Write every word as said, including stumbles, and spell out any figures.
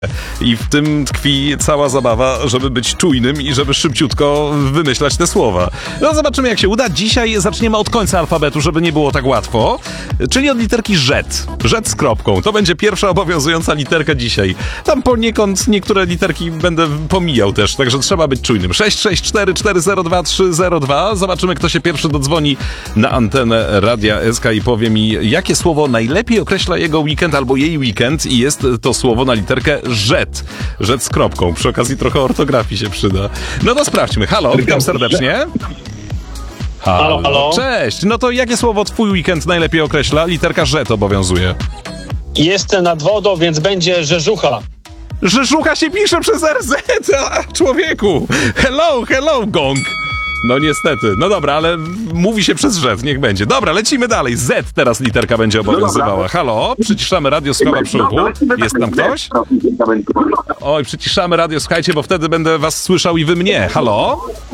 I w tym tkwi cała zabawa, żeby być czujnym i żeby szybciutko wymyślać te słowa. No zobaczymy, jak się uda. Dzisiaj zaczniemy od końca alfabetu, żeby nie było tak łatwo. Czyli od literki Z. Z z kropką. To będzie pierwsza obowiązująca literka dzisiaj. Tam poniekąd niektóre literki będę pomijał też, także trzeba być czujnym. sześć sześć cztery cztery zero dwa trzy zero dwa. Zobaczymy, kto się pierwszy dodzwoni na antenę Radia S K i powie mi, jakie słowo najlepiej określa jego weekend albo jej weekend i jest to słowo na literkę Z. Z z kropką. Przy okazji trochę ortografii się przyda. No to sprawdźmy. Halo, witam serdecznie. Halo, halo, halo. Cześć. No to jakie słowo twój weekend najlepiej określa? Literka Z obowiązuje. Jestem nad wodą, więc będzie rzeżucha. Rzeżucha się pisze przez R Z, a, człowieku. Hello, hello, gong. No niestety. No dobra, ale mówi się przez Z, niech będzie. Dobra, lecimy dalej. Z teraz literka będzie obowiązywała. Halo, przyciszamy radio, sprawa przy uchu. Jest tam ktoś? Oj, przyciszamy radio, słuchajcie, bo wtedy będę was słyszał i wy mnie. Halo?